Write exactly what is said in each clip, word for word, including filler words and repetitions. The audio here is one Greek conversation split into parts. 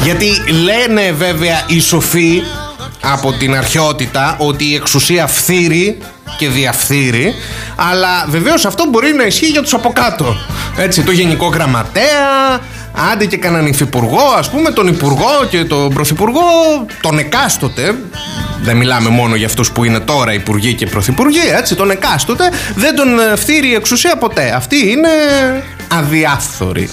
Γιατί λένε βέβαια οι σοφοί από την αρχαιότητα ότι η εξουσία φθείρει και διαφθείρει, αλλά βεβαίως αυτό μπορεί να ισχύει για τους από κάτω. Έτσι, το γενικό γραμματέα, άντε και κανέναν υφυπουργό, ας πούμε, τον υπουργό και τον πρωθυπουργό, τον εκάστοτε. Δεν μιλάμε μόνο για αυτούς που είναι τώρα υπουργοί και πρωθυπουργοί, έτσι, τον εκάστοτε. Δεν τον φθείρει η εξουσία ποτέ. Αυτοί είναι αδιάφθοροι.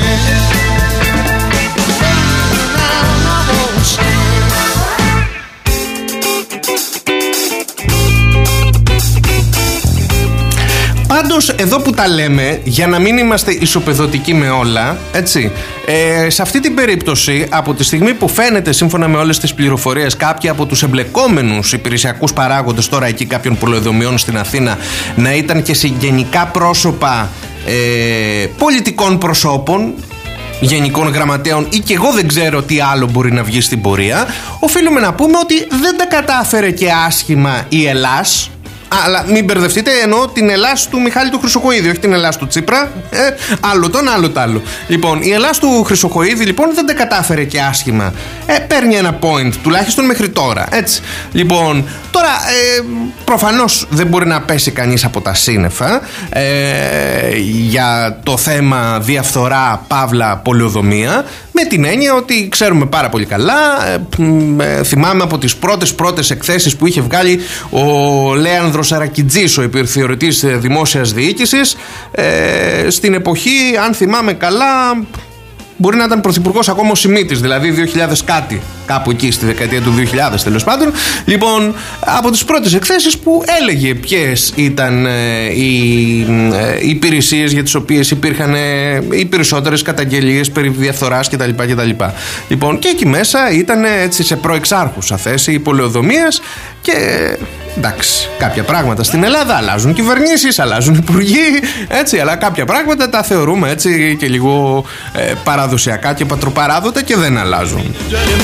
Πάντως εδώ που τα λέμε, για να μην είμαστε ισοπεδωτικοί με όλα, έτσι, ε, σε αυτή την περίπτωση, από τη στιγμή που φαίνεται σύμφωνα με όλες τις πληροφορίες κάποιοι από τους εμπλεκόμενους υπηρεσιακούς παράγοντες τώρα εκεί κάποιων πολεοδομιών στην Αθήνα να ήταν και συγγενικά πρόσωπα ε, πολιτικών προσώπων, γενικών γραμματέων ή και εγώ δεν ξέρω τι άλλο μπορεί να βγει στην πορεία, οφείλουμε να πούμε ότι δεν τα κατάφερε και άσχημα η Ελλάς. Αλλά μην μπερδευτείτε, εννοώ την Ελλάς του Μιχάλη του Χρυσοχοΐδη, όχι την Ελλάς του Τσίπρα. Ε, άλλο τον, άλλο τ' άλλο. Λοιπόν, η Ελλάς του Χρυσοχοΐδη λοιπόν δεν τα κατάφερε και άσχημα. Ε, παίρνει ένα point, τουλάχιστον μέχρι τώρα. Έτσι. Λοιπόν, τώρα ε, προφανώς δεν μπορεί να πέσει κανείς από τα σύννεφα ε, για το θέμα διαφθορά, παύλα, πολεοδομία. Με την έννοια ότι ξέρουμε πάρα πολύ καλά, ε, ε, θυμάμαι από τις πρώτες πρώτες εκθέσεις που είχε βγάλει ο Λέανδρος Αρακιτζής, ο επιθεωρητής δημόσιας διοίκησης, ε, στην εποχή, αν θυμάμαι καλά, μπορεί να ήταν πρωθυπουργός ακόμα ο Σιμίτης, δηλαδή δύο χιλιάδες κάτι, κάπου εκεί στη δεκαετία του δύο χιλιάδες τέλος πάντων. Λοιπόν, από τις πρώτες εκθέσεις που έλεγε ποιες ήταν ε, οι, ε, οι υπηρεσίες για τις οποίες υπήρχαν ε, οι περισσότερες καταγγελίες περί διαφθοράς κτλ. κτλ. Λοιπόν, και εκεί μέσα ήταν έτσι σε προεξάρχουσα θέση οι πολεοδομίες και... εντάξει, κάποια πράγματα στην Ελλάδα αλλάζουν κυβερνήσεις, αλλάζουν υπουργοί, έτσι, αλλά κάποια πράγματα τα θεωρούμε έτσι και λίγο ε, παραδοσιακά και πατροπαράδοτα και δεν αλλάζουν.